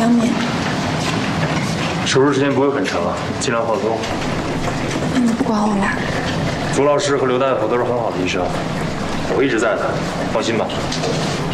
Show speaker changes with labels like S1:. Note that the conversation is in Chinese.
S1: 方面。
S2: 手术时间不会很长，尽量放松。
S1: 那你不管我俩？
S2: 朱老师和刘大夫都是很好的医生，我会一直在的，放心吧。